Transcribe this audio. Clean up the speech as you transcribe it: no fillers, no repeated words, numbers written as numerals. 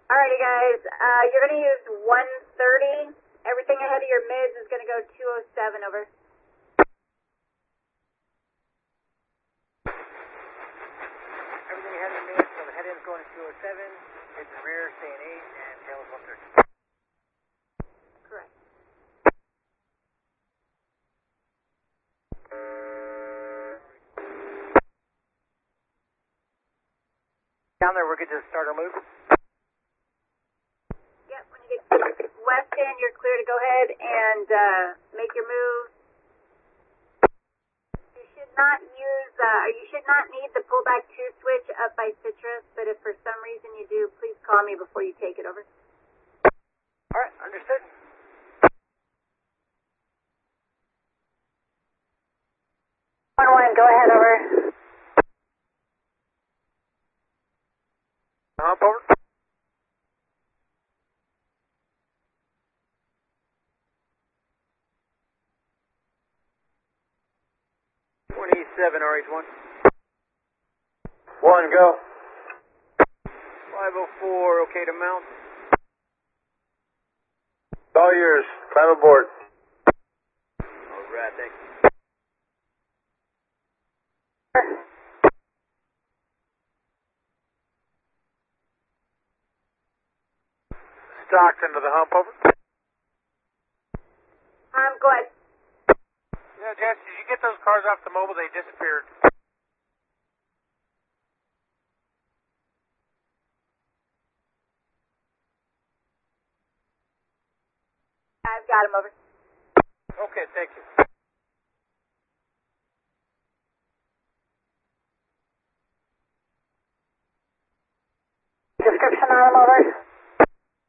Alrighty, guys. You're going to use 130. Everything ahead of your mids is going to go 207, over. Everything ahead of your mids, so the head end's going to 207, mids and rear staying 8, and tail is 130. Correct. Down there, we're good to start our move. Yep, when you get west end, you're clear to go ahead and make your move. You should not need the pullback 2 switch up by Citrus, but if for some reason you do, please call me before you take it, over. Alright, understood. One, go ahead, over. Hump over. RH1. 1, go. 504, okay to mount. All yours. Climb aboard. Alright, thanks. Stockton to the hump, over. Go ahead. Yeah, Jess, did you get those cars off the mobile? They disappeared. I've got him, over. Okay, thank you. Description on him, over.